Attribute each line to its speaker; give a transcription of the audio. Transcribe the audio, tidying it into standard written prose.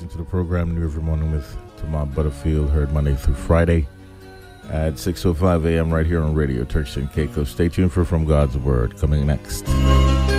Speaker 1: listening to the program New Every Morning with Tamar Butterfield, heard Monday through Friday at 6:05 a.m. right here on Radio Turks and Caicos. Stay tuned for From God's Word coming next.